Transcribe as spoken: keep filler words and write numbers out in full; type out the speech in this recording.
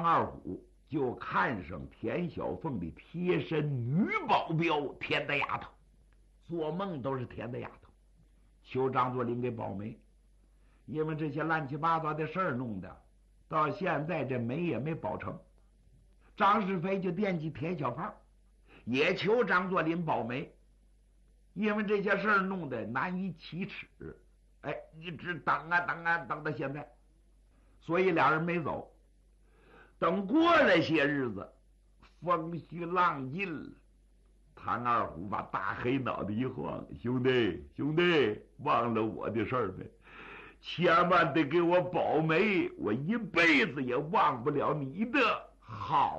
二虎就看上田小凤的贴身女保镖田大丫头，做梦都是田大丫头，求张作霖给保媒。因为这些乱七八糟的事儿弄的，到现在这媒也没保成。张世飞就惦记田小胖，也求张作霖保媒，因为这些事儿弄得难于启齿，哎，一直等啊等啊等到现在，所以俩人没走。等过了些日子，风徐浪尽了，谭二虎把大黑脑袋一晃：“兄弟，兄弟，忘了我的事儿没？千万得给我保媒，我一辈子也忘不了你的好。”